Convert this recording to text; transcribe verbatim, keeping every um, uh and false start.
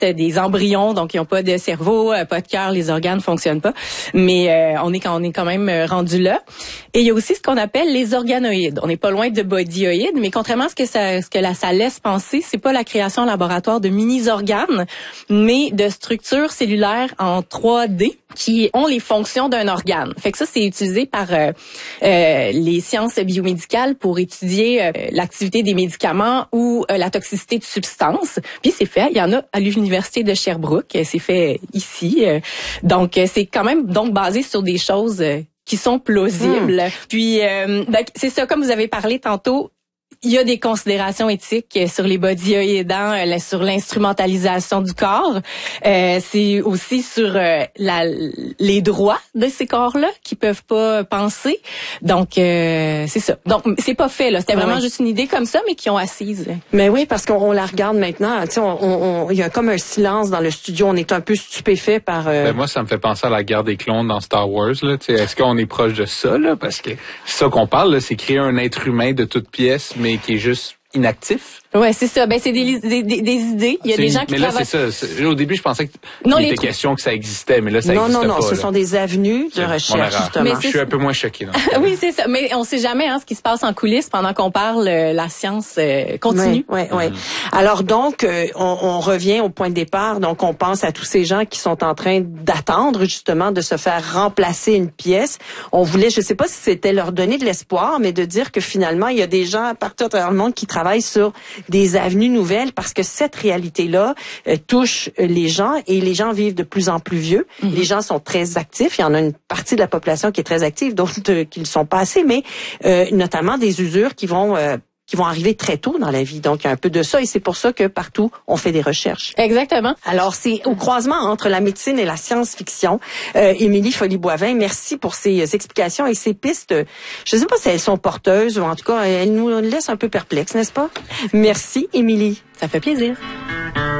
des embryons, donc ils n'ont pas de cerveau, pas de cœur, les organes fonctionnent pas. Mais euh, on est quand on est quand même rendu là. Et il y a aussi ce qu'on appelle les organoïdes. On n'est pas loin de bodyoïdes, mais contrairement à ce que ça, ce que là, ça laisse penser, c'est pas la création en laboratoire de mini-organes, mais de structures cellulaires en trois D qui ont les fonctions d'un organe. Fait que ça, c'est utilisé par euh, euh, les sciences biomédicales pour étudier euh, l'activité des médicaments ou euh, la toxicité de substances. Puis c'est fait, il y en a à l'université de Sherbrooke, c'est fait ici. Euh, donc c'est quand même donc basé sur des choses euh, qui sont plausibles. Mmh. Puis euh, ben, c'est ça, comme vous avez parlé tantôt. Il y a des considérations éthiques sur les bodyoïdants, sur l'instrumentalisation du corps. Euh, c'est aussi sur euh, la, les droits de ces corps-là qui peuvent pas penser. Donc, euh, c'est ça. Donc, c'est pas fait, là. C'était vraiment oui. juste une idée comme ça, mais qui ont assise. Mais oui, parce qu'on on la regarde maintenant. Tu sais, on, on, il y a comme un silence dans le studio. On est un peu stupéfait par... Euh... Ben moi, ça me fait penser à la guerre des clones dans Star Wars. Là. Tu sais, est-ce qu'on est proche de ça? Là? Parce que c'est ça qu'on parle, là, c'est créer un être humain de toute pièce, mais qui est juste inactif. Ouais, c'est ça. Ben c'est des, des, des, des idées. Il y a c'est des gens qui Mais là, travaillent... c'est ça. C'est, au début, je pensais que non, il était tr... question que ça existait, mais là, ça non, n'existe non, pas. Non, non, ce là. sont des avenues de recherche, justement. Mais je suis un peu moins choqué. Oui, c'est ça. Mais on sait jamais hein, ce qui se passe en coulisses pendant qu'on parle. Euh, la science euh, continue. Oui, oui, oui. Mm-hmm. Alors donc, euh, on, on revient au point de départ. Donc, on pense à tous ces gens qui sont en train d'attendre, justement, de se faire remplacer une pièce. On voulait, je ne sais pas si c'était leur donner de l'espoir, mais de dire que finalement, il y a des gens partout à travers le monde qui travaillent sur des avenues nouvelles parce que cette réalité-là euh, touche les gens et les gens vivent de plus en plus vieux. Mm-hmm. Les gens sont très actifs. Il y en a une partie de la population qui est très active, d'autres euh, qui ne le sont pas assez, mais euh, notamment des usures qui vont... Euh, qui vont arriver très tôt dans la vie. Donc, il y a un peu de ça et c'est pour ça que partout, on fait des recherches. Exactement. Alors, c'est au croisement entre la médecine et la science-fiction. Euh, Émilie Folly-Boivin, merci pour ces euh, explications et ces pistes. Je ne sais pas si elles sont porteuses ou en tout cas, elles nous laissent un peu perplexes, n'est-ce pas? Merci, Émilie. Ça fait plaisir.